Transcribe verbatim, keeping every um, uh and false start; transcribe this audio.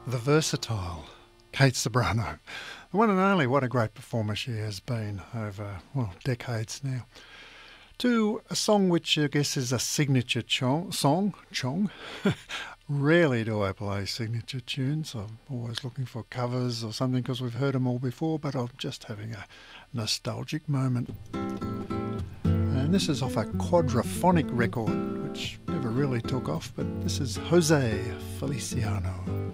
The versatile Kate Ceberano. The one and only, what a great performer she has been over, well, decades now. To a song which I guess is a signature chong, song, chong. Rarely do I play signature tunes. I'm always looking for covers or something because we've heard them all before, but I'm just having a nostalgic moment. And this is off a quadraphonic record, which never really took off, but this is Jose Feliciano.